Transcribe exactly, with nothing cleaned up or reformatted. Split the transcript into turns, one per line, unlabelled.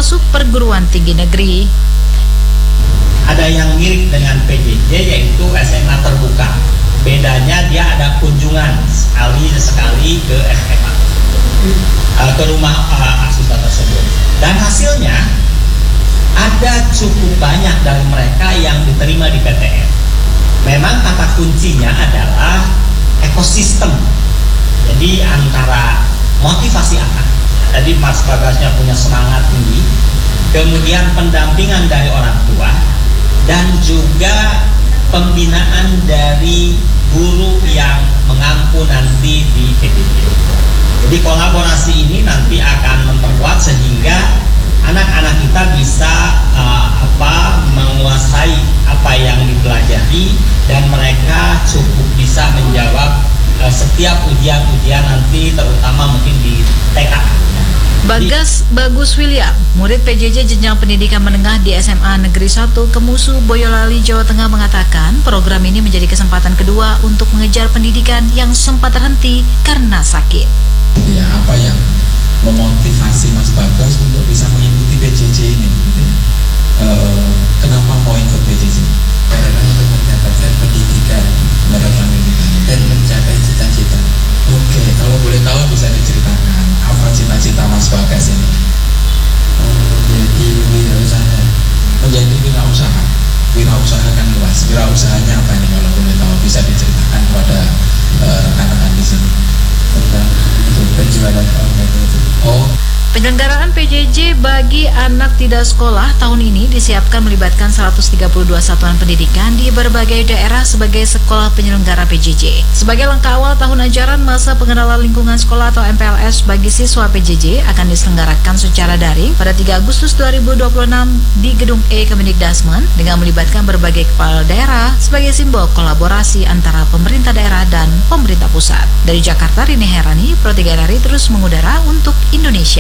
masuk perguruan tinggi negeri.
Ada yang mirip dengan P J J, yaitu S M A terbuka. Bedanya dia ada kunjungan sekali sekali ke S M A, uh, ke rumah uh, asisten tersebut. Dan hasilnya ada cukup banyak dari mereka yang diterima di P T N. Memang kata kuncinya adalah ekosistem. Jadi antara motivasi anak, jadi Mas Bagasnya punya semangat tinggi, kemudian pendampingan dari orang tua, dan juga pembinaan dari guru yang mengampu nanti di P J J. Jadi kolaborasi ini nanti akan memperkuat sehingga anak-anak kita bisa uh, apa menguasai apa yang dipelajari dan mereka cukup bisa menjawab uh, setiap ujian-ujian nanti, terutama mungkin di T K.
Bagas Bagus William, murid P J J jenjang pendidikan menengah di S M A Negeri satu Kemusu, Boyolali, Jawa Tengah mengatakan program ini menjadi kesempatan kedua untuk mengejar pendidikan yang sempat terhenti karena sakit.
Ya, apa yang memotivasi Mas Bagas untuk bisa mengikuti P J J ini? E, kenapa mau ikut P J J?
Karena untuk mendapatkan pendidikan,
mendapatkan pendidikan
dan mencapai cita-cita.
Oke, kalau boleh tahu bisa diceritakan apa cita-cita Mas Bagas ini?
Menjadi wirausaha.
Menjadi wirausaha. Wirausaha kan luas. Wirausahanya apa ini kalau boleh tahu, bisa diceritakan kepada uh, rekan-rekan di sini?
Tentang untuk penjualan online itu.
Oh.
Penyelenggaraan P J J bagi anak tidak sekolah tahun ini disiapkan melibatkan seratus tiga puluh dua satuan pendidikan di berbagai daerah sebagai sekolah penyelenggara P J J. Sebagai langkah awal tahun ajaran, masa pengenalan lingkungan sekolah atau M P L S bagi siswa P J J akan diselenggarakan secara daring pada tiga Agustus dua ribu dua puluh enam di Gedung E Kemendikbudristek dengan melibatkan berbagai kepala daerah sebagai simbol kolaborasi antara pemerintah daerah dan pemerintah pusat. Dari Jakarta, Rini Herani, Pro tiga R I terus mengudara untuk Indonesia.